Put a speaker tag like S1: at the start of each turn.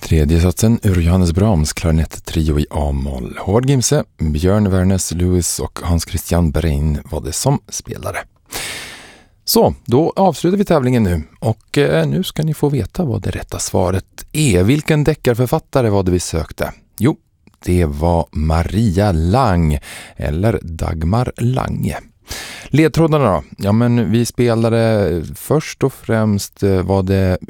S1: Tredje satsen ur Johannes Brahms klarinett-trio i A-moll. Hård Gimse, Björn Wernes Lewis och Hans Christian Brein var det som spelare. Så, då avslutar vi tävlingen nu och nu ska ni få veta vad det rätta svaret är. Vilken deckarförfattare var det vi sökte? Jo, det var Maria Lang eller Dagmar Lange. Ledtrådarna då? Ja, men vi spelade först och främst var det